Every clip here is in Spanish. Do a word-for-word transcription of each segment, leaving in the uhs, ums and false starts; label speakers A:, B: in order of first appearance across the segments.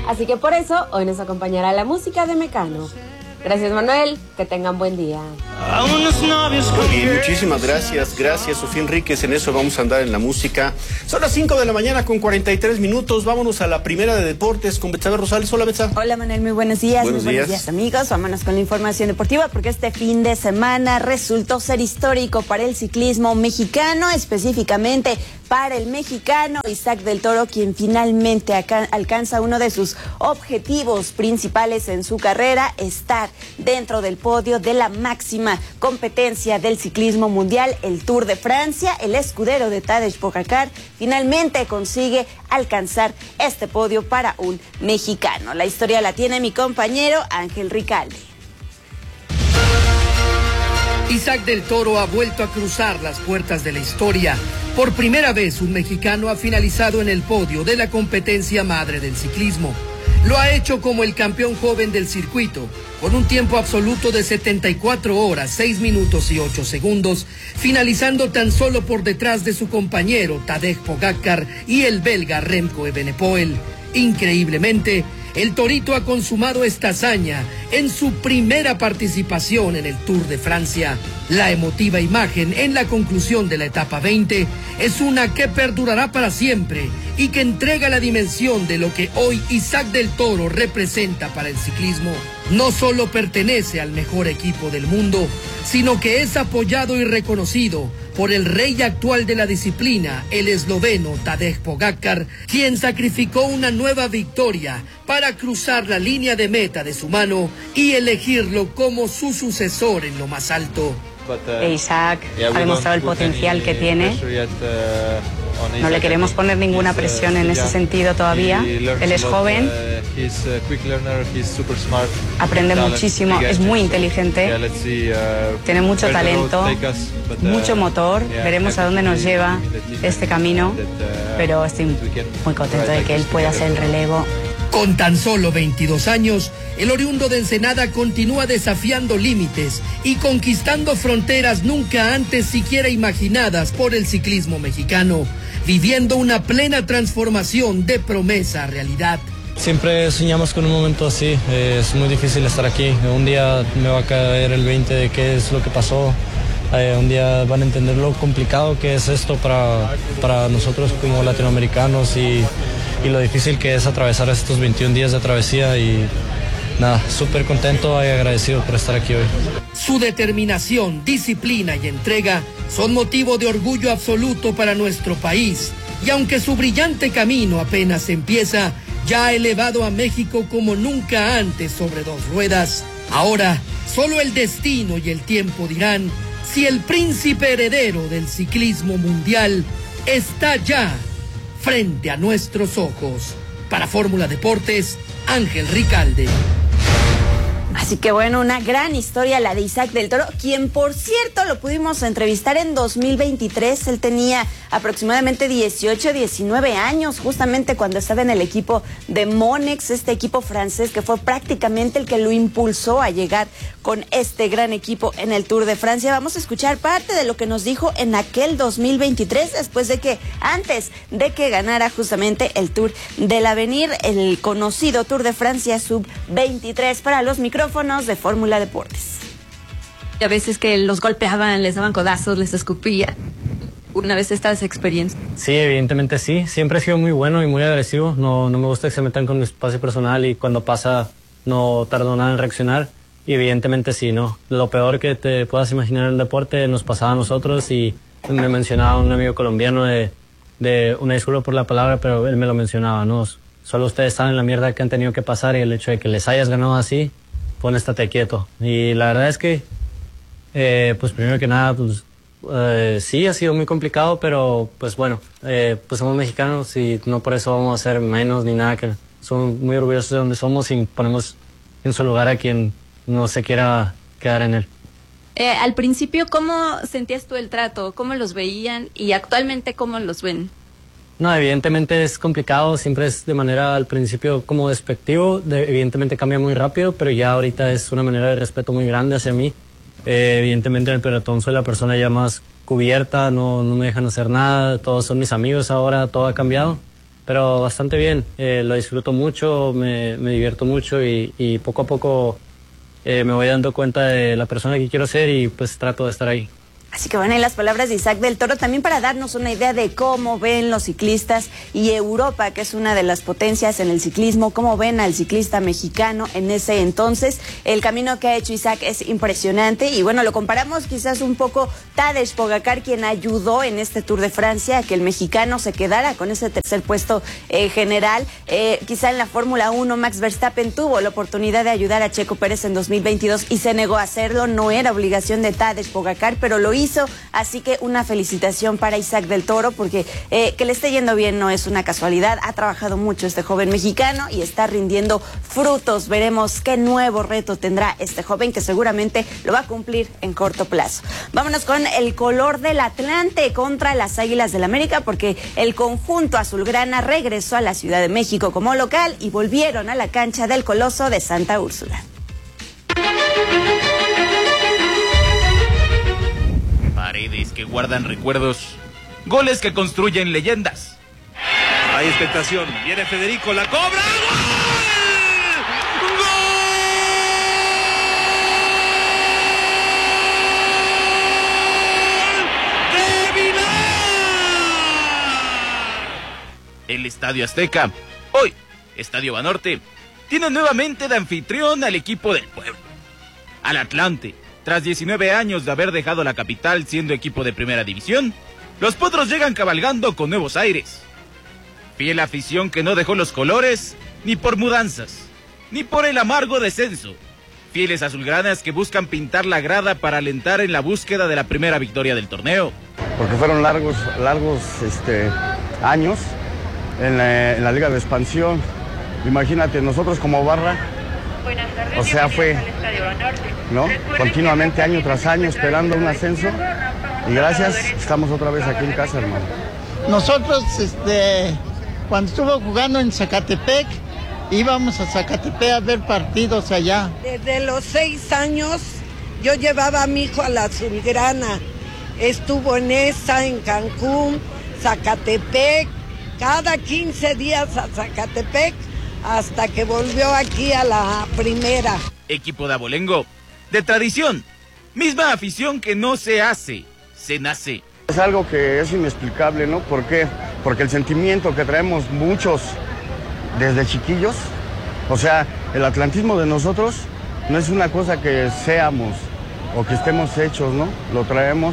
A: Así que por eso hoy nos acompañará la música de Mecano. Gracias, Manuel, que tengan buen día.
B: Muy bien, muchísimas gracias, gracias Sofía Enríquez, en eso vamos a andar en la música. Son las cinco de la mañana con cuarenta y tres minutos, vámonos a la primera de deportes con Betsabe Rosales. Hola, Betsa.
C: Hola, Manuel, muy buenos días.
B: Buenos
C: muy
B: días.
C: buenos días, amigos. Vámonos con la información deportiva porque este fin de semana resultó ser histórico para el ciclismo mexicano, específicamente para el mexicano Isaac del Toro, quien finalmente acá alcanza uno de sus objetivos principales en su carrera, estar dentro del podio de la máxima competencia del ciclismo mundial, el Tour de Francia. El escudero de Tadej Pogačar finalmente consigue alcanzar este podio para un mexicano. La historia la tiene mi compañero Ángel Ricalde.
D: Isaac del Toro ha vuelto a cruzar las puertas de la historia. Por primera vez, un mexicano ha finalizado en el podio de la competencia madre del ciclismo. Lo ha hecho como el campeón joven del circuito, con un tiempo absoluto de setenta y cuatro horas, seis minutos y ocho segundos, finalizando tan solo por detrás de su compañero Tadej Pogačar y el belga Remco Evenepoel. Increíblemente, el Torito ha consumado esta hazaña en su primera participación en el Tour de Francia. La emotiva imagen en la conclusión de la etapa veinte es una que perdurará para siempre y que entrega la dimensión de lo que hoy Isaac del Toro representa para el ciclismo. No solo pertenece al mejor equipo del mundo, sino que es apoyado y reconocido por el rey actual de la disciplina, el esloveno Tadej Pogačar, quien sacrificó una nueva victoria para cruzar la línea de meta de su mano y elegirlo como su sucesor en lo más alto.
E: Isaac ha demostrado el potencial que tiene. No le queremos poner ninguna presión en ese sentido todavía. Él es joven, aprende muchísimo, es muy inteligente, tiene mucho talento, mucho motor. Veremos a dónde nos lleva este camino, pero estoy muy contento de que él pueda hacer el relevo.
D: Con tan solo veintidós años, el oriundo de Ensenada continúa desafiando límites y conquistando fronteras nunca antes siquiera imaginadas por el ciclismo mexicano, viviendo una plena transformación de promesa a realidad.
F: Siempre soñamos con un momento así, eh, es muy difícil estar aquí. Un día me va a caer el veinte de qué es lo que pasó. Eh, un día van a entender lo complicado que es esto para, para nosotros como latinoamericanos y, y lo difícil que es atravesar estos veintiún días de travesía y nada, súper contento y agradecido por estar aquí hoy.
D: Su determinación, disciplina y entrega son motivo de orgullo absoluto para nuestro país y aunque su brillante camino apenas empieza, ya ha elevado a México como nunca antes sobre dos ruedas. Ahora, solo el destino y el tiempo dirán si el príncipe heredero del ciclismo mundial está ya frente a nuestros ojos. Para Fórmula Deportes, Ángel Ricalde.
C: Así que bueno, una gran historia la de Isaac del Toro, quien por cierto lo pudimos entrevistar en dos mil veintitrés. Él tenía aproximadamente dieciocho, diecinueve años, justamente cuando estaba en el equipo de Monex, este equipo francés que fue prácticamente el que lo impulsó a llegar con este gran equipo en el Tour de Francia. Vamos a escuchar parte de lo que nos dijo en aquel dos mil veintitrés, después de que, antes de que ganara justamente el Tour del Avenir, el conocido Tour de Francia sub veintitrés para los micrófonos de Fórmula Deportes.
G: A veces que los golpeaban, les daban codazos, les escupían. ¿Una vez esta esa experiencia?
F: Sí, evidentemente sí. Siempre he sido muy bueno y muy agresivo. No, no me gusta que se metan con mi espacio personal y cuando pasa no tardo nada en reaccionar. Y evidentemente sí, ¿no? Lo peor que te puedas imaginar en el deporte nos pasaba a nosotros y me mencionaba un amigo colombiano de, de una disculpa por la palabra, pero él me lo mencionaba, ¿no? Solo ustedes saben la mierda que han tenido que pasar y el hecho de que les hayas ganado así, pon estate quieto. Y la verdad es que, eh, pues primero que nada, pues eh, sí ha sido muy complicado, pero pues bueno, eh, pues somos mexicanos y no por eso vamos a ser menos ni nada, que somos muy orgullosos de donde somos y ponemos en su lugar a quien no se quiera quedar en él.
G: Eh, al principio, ¿cómo sentías tú el trato? ¿Cómo los veían? Y actualmente, ¿cómo los ven?
F: No, evidentemente es complicado, siempre es de manera al principio como despectivo, de, evidentemente cambia muy rápido, pero ya ahorita es una manera de respeto muy grande hacia mí. Eh, evidentemente en el pelotón soy la persona ya más cubierta, no, no me dejan hacer nada, todos son mis amigos ahora, todo ha cambiado. pero bastante bien. Eh, lo disfruto mucho, me, me divierto mucho y, y poco a poco eh, me voy dando cuenta de la persona que quiero ser y pues trato de estar ahí.
C: Así que van ahí las palabras de Isaac del Toro, también para darnos una idea de cómo ven los ciclistas y Europa, que es una de las potencias en el ciclismo, cómo ven al ciclista mexicano en ese entonces. El camino que ha hecho Isaac es impresionante y bueno, lo comparamos quizás un poco Tadej Pogacar, quien ayudó en este Tour de Francia a que el mexicano se quedara con ese tercer puesto eh, general. Eh, quizá en la Fórmula uno Max Verstappen tuvo la oportunidad de ayudar a Checo Pérez en dos mil veintidós y se negó a hacerlo, no era obligación de Tadej Pogacar, pero lo hizo. Así que una felicitación para Isaac del Toro, porque eh, que le esté yendo bien no es una casualidad. Ha trabajado mucho este joven mexicano y está rindiendo frutos. Veremos qué nuevo reto tendrá este joven, que seguramente lo va a cumplir en corto plazo. Vámonos con el color del Atlante contra las Águilas del América, porque el conjunto azulgrana regresó a la Ciudad de México como local y volvieron a la cancha del Coloso de Santa Úrsula.
H: Paredes que guardan recuerdos, goles que construyen leyendas.
I: Hay expectación, viene Federico, la cobra. ¡Gol! ¡Gol! ¡De Vidal!
H: El Estadio Azteca, hoy Estadio Banorte, tiene nuevamente de anfitrión al equipo del pueblo, al Atlante. Tras diecinueve años de haber dejado la capital siendo equipo de primera división, los potros llegan cabalgando con nuevos aires. Fiel afición que no dejó los colores ni por mudanzas, ni por el amargo descenso. Fieles azulgranas que buscan pintar la grada para alentar en la búsqueda de la primera victoria del torneo.
J: Porque fueron largos, largos este, años en la, en la Liga de Expansión. Imagínate, nosotros como barra, o sea, fue, ¿no? Continuamente, año tras año, esperando un ascenso. Y gracias, estamos otra vez aquí en casa, hermano.
K: Nosotros, este, cuando estuvo jugando en Zacatepec, íbamos a Zacatepec a ver partidos allá.
L: Desde los seis años, yo llevaba a mi hijo a la Azulgrana. Estuvo en esa, en Cancún, Zacatepec, cada quince días a Zacatepec, hasta que volvió aquí a la primera.
H: Equipo de abolengo, de tradición, misma afición que no se hace, se nace.
J: Es algo que es inexplicable, ¿no? ¿Por qué? Porque el sentimiento que traemos muchos desde chiquillos, o sea, el atlantismo de nosotros no es una cosa que seamos o que estemos hechos, ¿no? Lo traemos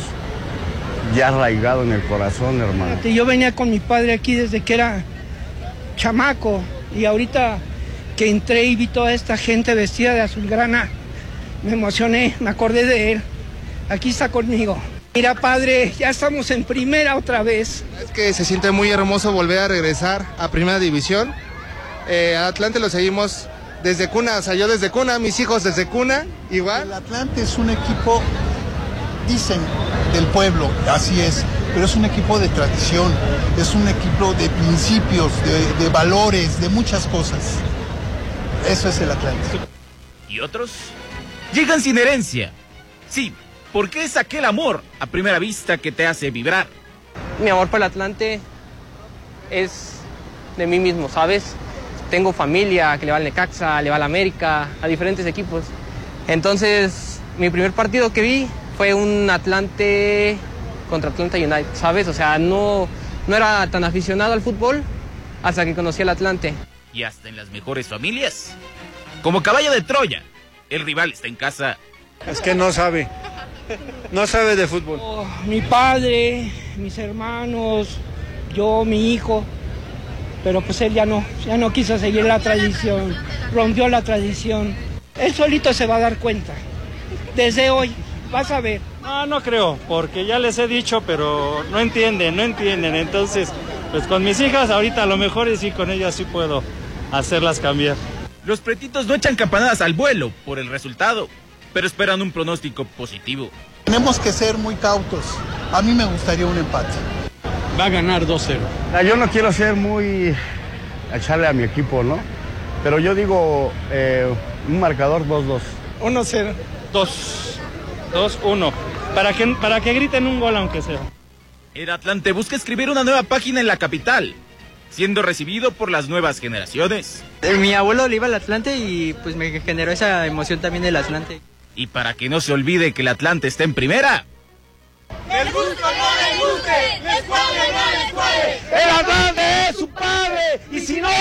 J: ya arraigado en el corazón, hermano.
M: Yo venía con mi padre aquí desde que era chamaco. Y ahorita que entré y vi toda esta gente vestida de azulgrana, me emocioné, me acordé de él. Aquí está conmigo. Mira, padre, ya estamos en primera otra vez.
N: Es que se siente muy hermoso volver a regresar a primera división. Eh, Atlante lo seguimos desde cuna, o sea, yo desde cuna, mis hijos desde cuna, igual.
K: El Atlante es un equipo, dicen, del pueblo, así es. Pero es un equipo de tradición, es un equipo de principios, de, de valores, de muchas cosas. Eso es el Atlante.
H: ¿Y otros? Llegan sin herencia. Sí, porque es aquel amor a primera vista que te hace vibrar.
O: Mi amor por el Atlante es de mí mismo, ¿sabes? Tengo familia que le va al Necaxa, le va al América, a diferentes equipos. Entonces, mi primer partido que vi fue un Atlante contra Atlanta United, ¿sabes? O sea, no, no era tan aficionado al fútbol hasta que conocí al Atlante.
H: Y hasta en las mejores familias. Como caballo de Troya, el rival está en casa.
P: Es que no sabe, no sabe de fútbol.
M: Oh, mi padre, mis hermanos, yo, mi hijo, pero pues él ya no, ya no quiso seguir la tradición, rompió la tradición. Él solito se va a dar cuenta, desde hoy, vas a ver.
Q: Ah, no creo, porque ya les he dicho, pero no entienden, no entienden. Entonces, pues con mis hijas ahorita a lo mejor y sí, con ellas sí puedo hacerlas cambiar.
H: Los pretitos no echan campanadas al vuelo por el resultado, pero esperan un pronóstico positivo.
K: Tenemos que ser muy cautos. A mí me gustaría un empate.
Q: Va a ganar dos cero.
J: Yo no quiero ser muy... echarle a mi equipo, ¿no? Pero yo digo eh, un marcador dos dos.
Q: uno cero. dos. dos uno. Para que, para que griten un gol aunque sea.
H: El Atlante busca escribir una nueva página en la capital. siendo recibido por las nuevas generaciones.
R: Mi abuelo le iba al Atlante y pues me generó esa emoción también del Atlante.
H: Y para que no se olvide que el Atlante está en primera.
I: ¡Les guste o no les guste! ¡Les cuadre o no les cuadre! ¡El Atlante es su padre! ¡Y si no!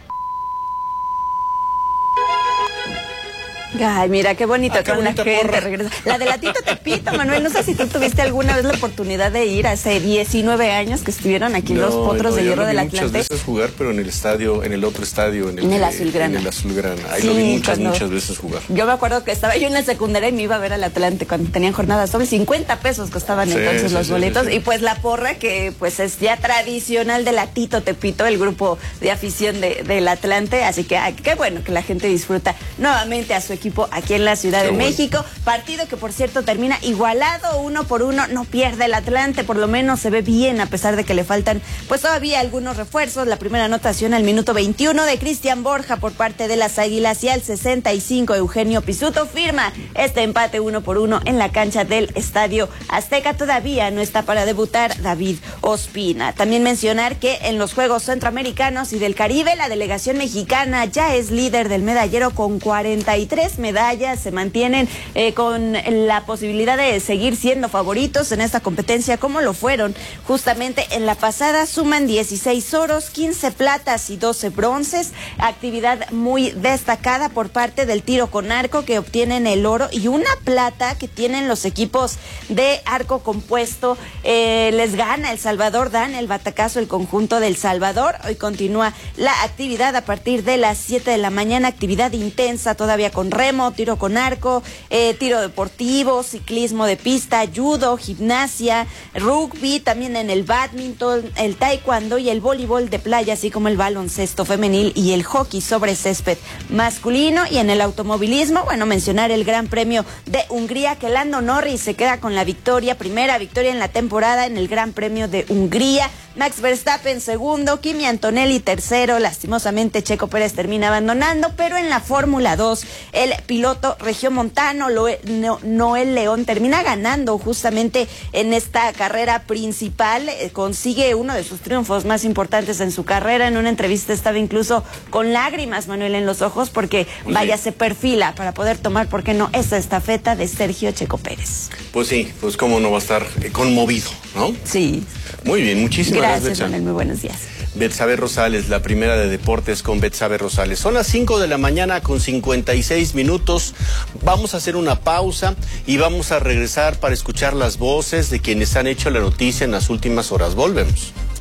C: Ay, mira, qué bonito
B: ah, qué
C: con la gente
B: porra.
C: regresa. La de Latito Tepito, Manuel, no sé si tú tuviste alguna vez la oportunidad de ir hace diecinueve años que estuvieron aquí
B: no,
C: los Potros
B: no,
C: de
B: yo
C: Hierro
B: lo vi
C: del
B: muchas
C: Atlante.
B: veces jugar, pero en el estadio, en el otro estadio, en el,
C: en el Azulgrana.
B: En el Azulgrana. Ahí
C: sí,
B: lo vi muchas,
C: cuando,
B: muchas veces jugar.
C: Yo me acuerdo que estaba yo en la secundaria y me iba a ver al Atlante cuando tenían jornadas dobles, cincuenta pesos costaban sí, entonces sí, los sí, boletos. Sí, sí. Y pues la porra, que pues es ya tradicional de Latito Tepito, el grupo de afición de, del Atlante. Así que ay, qué bueno que la gente disfruta nuevamente a su equipo aquí en la Ciudad qué de bueno. México. Partido que por cierto termina igualado uno por uno, no pierde el Atlante, por lo menos se ve bien a pesar de que le faltan pues todavía algunos refuerzos. La primera anotación al minuto veintiuno de Cristian Borja por parte de las Águilas y al sesenta y cinco Eugenio Pisuto firma este empate uno por uno en la cancha del Estadio Azteca. Todavía no está para debutar David Ospina. También mencionar que en los Juegos Centroamericanos y del Caribe la delegación mexicana ya es líder del medallero con cuarenta y tres medallas, se mantienen Eh, con la posibilidad de seguir siendo favoritos en esta competencia como lo fueron justamente en la pasada. Suman dieciséis oros, quince platas y doce bronces, actividad muy destacada por parte del tiro con arco, que obtienen el oro y una plata que tienen los equipos de arco compuesto. Eh, les gana El Salvador, dan el batacazo el conjunto del Salvador. Hoy continúa la actividad a partir de las siete de la mañana, actividad intensa todavía con remo, tiro con arco, Eh, tiro deportivo, ciclismo de pista, judo, gimnasia, rugby, también en el bádminton, el taekwondo y el voleibol de playa, así como el baloncesto femenil y el hockey sobre césped masculino. Y en el automovilismo, bueno, mencionar el Gran Premio de Hungría, que Lando Norris se queda con la victoria, primera victoria en la temporada en el Gran Premio de Hungría. Max Verstappen segundo, Kimi Antonelli tercero, lastimosamente Checo Pérez termina abandonando, pero en la Fórmula dos el piloto regiomontano Noel León termina ganando justamente en esta carrera principal, eh, consigue uno de sus triunfos más importantes en su carrera. En una entrevista estaba incluso con lágrimas, Manuel, en los ojos, porque pues vaya, sí. se perfila para poder tomar, ¿por qué no?, esa estafeta de Sergio Checo Pérez.
B: Pues sí, pues cómo no va a estar eh, conmovido, ¿no?
C: Sí.
B: Muy bien, muchísimas gracias.
C: Gracias, Manuel, muy buenos días.
B: Betsabe Rosales, la primera de deportes con Betsabe Rosales. Son las cinco de la mañana con cincuenta y seis minutos. Vamos a hacer una pausa y vamos a regresar para escuchar las voces de quienes han hecho la noticia en las últimas horas. Volvemos.